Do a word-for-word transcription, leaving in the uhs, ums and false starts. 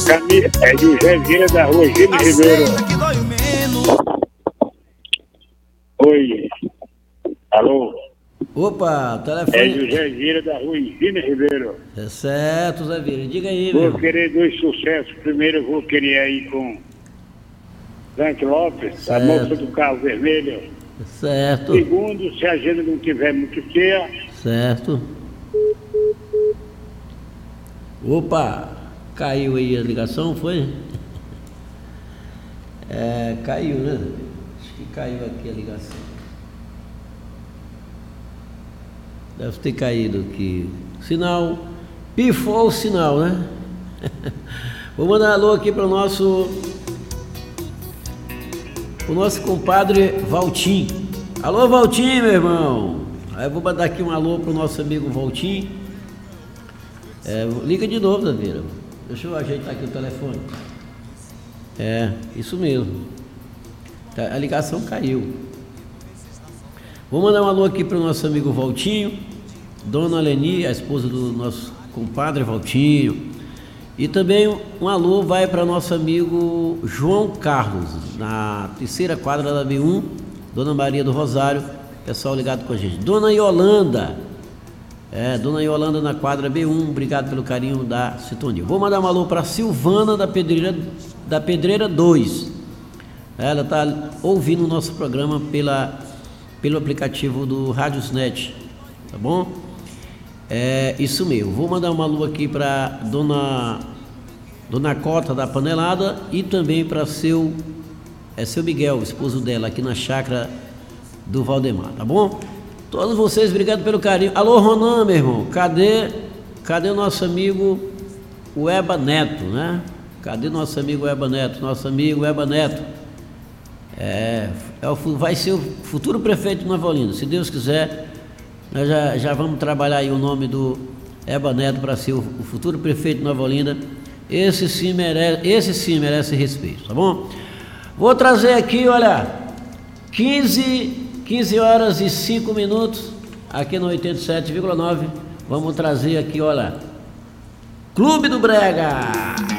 Camila, é José Vieira da rua Gino Ribeiro. Oi. Alô? Opa, telefone. É José Vieira da rua Gino Ribeiro. É certo, Zé Vieira. Diga aí, Vou meu. querer dois sucessos. Primeiro eu vou querer aí com Dante Lopes, Certo. a moça do carro vermelho. Certo. Segundo, se a agenda não tiver muito cheia. Certo. Opa, caiu aí a ligação, foi? É, caiu, né? Acho que caiu aqui a ligação. Deve ter caído aqui. Sinal, pifou o sinal, né? Vou mandar um alô aqui para o nosso o nosso compadre Valtim. Alô, Valtim, meu irmão. Aí eu vou mandar aqui um alô para o nosso amigo Valtim. É, liga de novo, Daveira. Deixa eu ajeitar aqui o telefone. É, isso mesmo. A ligação caiu. Vou mandar um alô aqui para o nosso amigo Valtinho, Dona Leni, a esposa do nosso compadre Valtinho. E também um alô vai para nosso amigo João Carlos, na terceira quadra da B um, Dona Maria do Rosário, pessoal ligado com a gente. Dona Yolanda, é, Dona Yolanda na quadra B um, obrigado pelo carinho da sintonia. Vou mandar um alô para Silvana da Pedreira, da Pedreira dois. Ela está ouvindo o nosso programa pela, pelo aplicativo do Radiosnet, tá bom? É isso mesmo. Vou mandar um alô aqui para Dona Dona Cota da Panelada e também para seu é seu Miguel, esposo dela, aqui na chácara do Valdemar, tá bom? Todos vocês, obrigado pelo carinho. Alô, Ronan, meu irmão, cadê cadê o nosso amigo o Eba Neto, né? Cadê nosso amigo Eba Neto? Nosso amigo Eba Neto é, é o, vai ser o futuro prefeito de Nova Olinda, se Deus quiser. Nós já, já vamos trabalhar aí o nome do Eba Neto para ser o, o futuro prefeito de Nova Olinda. Esse sim merece, esse sim merece respeito, tá bom? Vou trazer aqui, olha, quinze, quinze horas e cinco minutos, aqui no oitenta e sete vírgula nove. Vamos trazer aqui, olha, Clube do Brega.